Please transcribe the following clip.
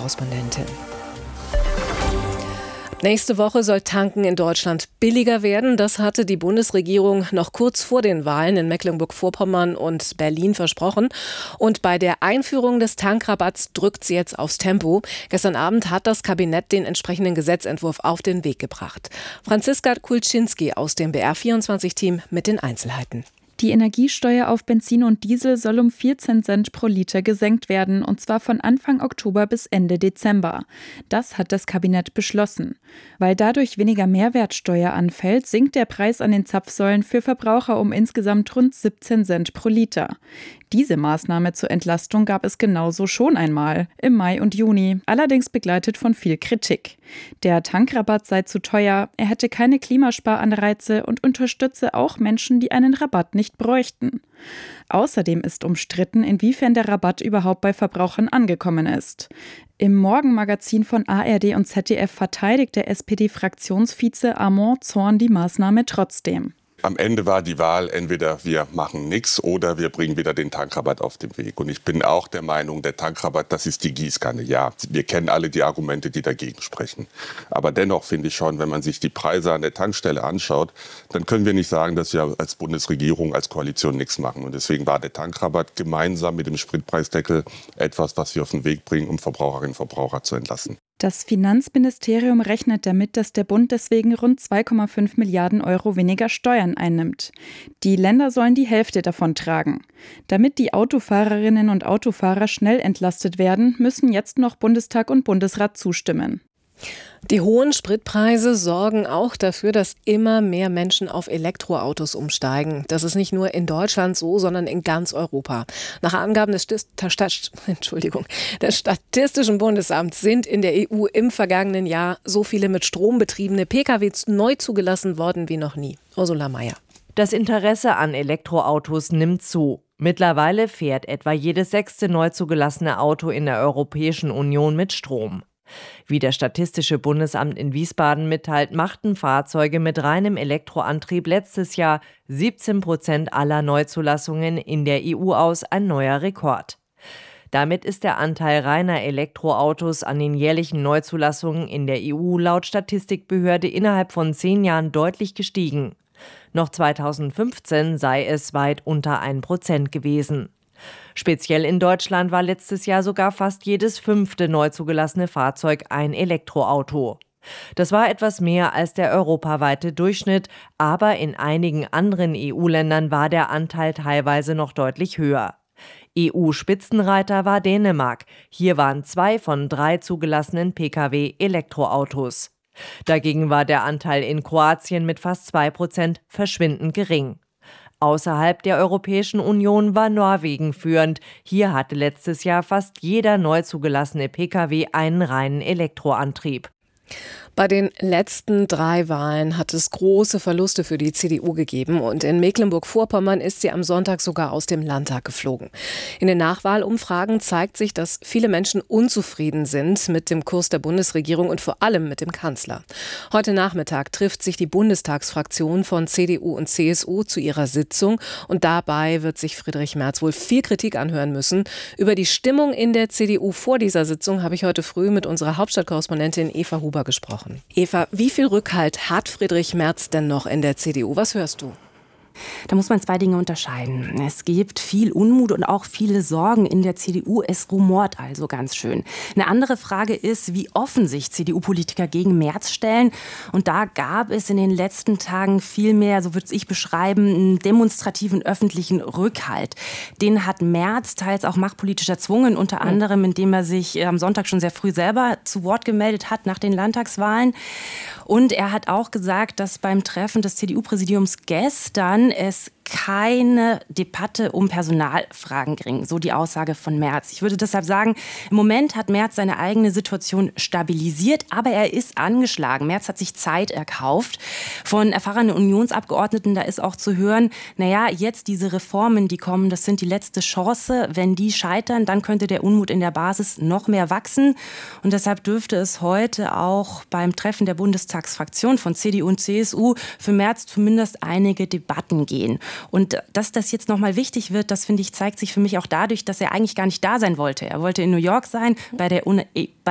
Hauptstadtkorrespondentin. Nächste Woche soll Tanken in Deutschland billiger werden. Das hatte die Bundesregierung noch kurz vor den Wahlen in Mecklenburg-Vorpommern und Berlin versprochen. Und bei der Einführung des Tankrabatts drückt sie jetzt aufs Tempo. Gestern Abend hat das Kabinett den entsprechenden Gesetzentwurf auf den Weg gebracht. Franziska Kulczynski aus dem BR24-Team mit den Einzelheiten. Die Energiesteuer auf Benzin und Diesel soll um 14 Cent pro Liter gesenkt werden, und zwar von Anfang Oktober bis Ende Dezember. Das hat das Kabinett beschlossen. Weil dadurch weniger Mehrwertsteuer anfällt, sinkt der Preis an den Zapfsäulen für Verbraucher um insgesamt rund 17 Cent pro Liter. Diese Maßnahme zur Entlastung gab es genauso schon einmal, im Mai und Juni, allerdings begleitet von viel Kritik. Der Tankrabatt sei zu teuer, er hätte keine Klimasparanreize und unterstütze auch Menschen, die einen Rabatt nicht bräuchten. Außerdem ist umstritten, inwiefern der Rabatt überhaupt bei Verbrauchern angekommen ist. Im Morgenmagazin von ARD und ZDF verteidigt der SPD-Fraktionsvize Armand Zorn die Maßnahme trotzdem. Am Ende war die Wahl, entweder wir machen nichts oder wir bringen wieder den Tankrabatt auf den Weg. Und ich bin auch der Meinung, der Tankrabatt, das ist die Gießkanne. Ja, wir kennen alle die Argumente, die dagegen sprechen. Aber dennoch finde ich schon, wenn man sich die Preise an der Tankstelle anschaut, dann können wir nicht sagen, dass wir als Bundesregierung, als Koalition nichts machen. Und deswegen war der Tankrabatt gemeinsam mit dem Spritpreisdeckel etwas, was wir auf den Weg bringen, um Verbraucherinnen und Verbraucher zu entlasten. Das Finanzministerium rechnet damit, dass der Bund deswegen rund 2,5 Milliarden Euro weniger Steuern einnimmt. Die Länder sollen die Hälfte davon tragen. Damit die Autofahrerinnen und Autofahrer schnell entlastet werden, müssen jetzt noch Bundestag und Bundesrat zustimmen. Die hohen Spritpreise sorgen auch dafür, dass immer mehr Menschen auf Elektroautos umsteigen. Das ist nicht nur in Deutschland so, sondern in ganz Europa. Nach Angaben des Statistischen Bundesamts sind in der EU im vergangenen Jahr so viele mit Strom betriebene Pkw neu zugelassen worden wie noch nie. Ursula Mayer. Das Interesse an Elektroautos nimmt zu. Mittlerweile fährt etwa jedes 6. neu zugelassene Auto in der Europäischen Union mit Strom. Wie das Statistische Bundesamt in Wiesbaden mitteilt, machten Fahrzeuge mit reinem Elektroantrieb letztes Jahr 17% aller Neuzulassungen in der EU aus, ein neuer Rekord. Damit ist der Anteil reiner Elektroautos an den jährlichen Neuzulassungen in der EU laut Statistikbehörde innerhalb von 10 Jahren deutlich gestiegen. Noch 2015 sei es weit unter 1% gewesen. Speziell in Deutschland war letztes Jahr sogar fast jedes 5. neu zugelassene Fahrzeug ein Elektroauto. Das war etwas mehr als der europaweite Durchschnitt, aber in einigen anderen EU-Ländern war der Anteil teilweise noch deutlich höher. EU-Spitzenreiter war Dänemark. Hier waren 2 von 3 zugelassenen Pkw Elektroautos. Dagegen war der Anteil in Kroatien mit fast 2% verschwindend gering. Außerhalb der Europäischen Union war Norwegen führend. Hier hatte letztes Jahr fast jeder neu zugelassene Pkw einen reinen Elektroantrieb. Bei den letzten 3 Wahlen hat es große Verluste für die CDU gegeben und in Mecklenburg-Vorpommern ist sie am Sonntag sogar aus dem Landtag geflogen. In den Nachwahlumfragen zeigt sich, dass viele Menschen unzufrieden sind mit dem Kurs der Bundesregierung und vor allem mit dem Kanzler. Heute Nachmittag trifft sich die Bundestagsfraktion von CDU und CSU zu ihrer Sitzung und dabei wird sich Friedrich Merz wohl viel Kritik anhören müssen. Über die Stimmung in der CDU vor dieser Sitzung habe ich heute früh mit unserer Hauptstadtkorrespondentin Eva Huber gesprochen. Eva, wie viel Rückhalt hat Friedrich Merz denn noch in der CDU? Was hörst du? Da muss man 2 Dinge unterscheiden. Es gibt viel Unmut und auch viele Sorgen in der CDU. Es rumort also ganz schön. Eine andere Frage ist, wie offen sich CDU-Politiker gegen Merz stellen. Und da gab es in den letzten Tagen viel mehr, so würde ich beschreiben, einen demonstrativen öffentlichen Rückhalt. Den hat Merz teils auch machtpolitisch erzwungen, unter anderem, indem er sich am Sonntag schon sehr früh selber zu Wort gemeldet hat nach den Landtagswahlen. Und er hat auch gesagt, dass beim Treffen des CDU-Präsidiums gestern es keine Debatte um Personalfragen ging, so die Aussage von Merz. Ich würde deshalb sagen, im Moment hat Merz seine eigene Situation stabilisiert, aber er ist angeschlagen. Merz hat sich Zeit erkauft. Von erfahrenen Unionsabgeordneten, da ist auch zu hören, naja, jetzt diese Reformen, die kommen, das sind die letzte Chance. Wenn die scheitern, dann könnte der Unmut in der Basis noch mehr wachsen. Und deshalb dürfte es heute auch beim Treffen der Bundestagsfraktion von CDU und CSU für Merz zumindest einige Debatten gehen. Und dass das jetzt nochmal wichtig wird, das finde ich, zeigt sich für mich auch dadurch, dass er eigentlich gar nicht da sein wollte. Er wollte in New York sein bei